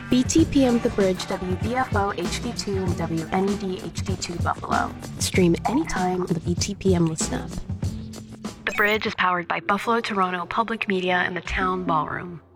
BTPM The Bridge, WBFO HD2 and WNED HD2 Buffalo. Stream anytime on the BTPM Listen app. The Bridge is powered by Buffalo Toronto Public Media and the Town Ballroom.